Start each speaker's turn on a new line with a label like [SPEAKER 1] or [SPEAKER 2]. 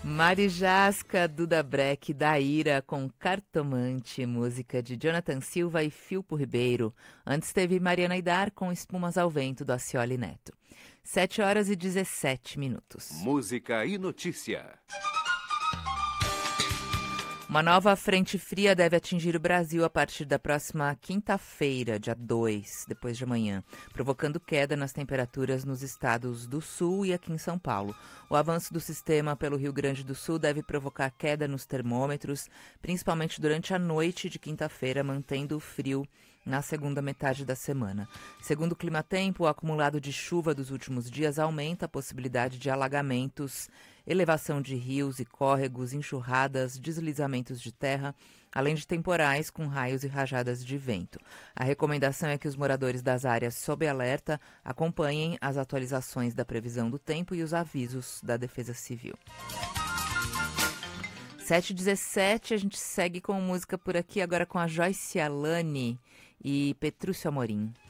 [SPEAKER 1] Marijasca, Duda Breck, Daíra com Cartomante, música de Jonathan Silva e Filpo Ribeiro. Antes teve Mariana Aidar com Espumas ao Vento, do Acioli Neto. 7h17.
[SPEAKER 2] Música e notícia.
[SPEAKER 1] Uma nova frente fria deve atingir o Brasil a partir da próxima quinta-feira, dia 2, depois de amanhã, provocando queda nas temperaturas nos estados do Sul e aqui em São Paulo. O avanço do sistema pelo Rio Grande do Sul deve provocar queda nos termômetros, principalmente durante a noite de quinta-feira, mantendo o frio na segunda metade da semana. Segundo o Climatempo, o acumulado de chuva dos últimos dias aumenta a possibilidade de alagamentos, elevação de rios e córregos, enxurradas, deslizamentos de terra, além de temporais com raios e rajadas de vento. A recomendação é que os moradores das áreas sob alerta acompanhem as atualizações da previsão do tempo e os avisos da Defesa Civil. 7h17, a gente segue com música por aqui, agora com a Joyce Alane e Petrúcio Amorim.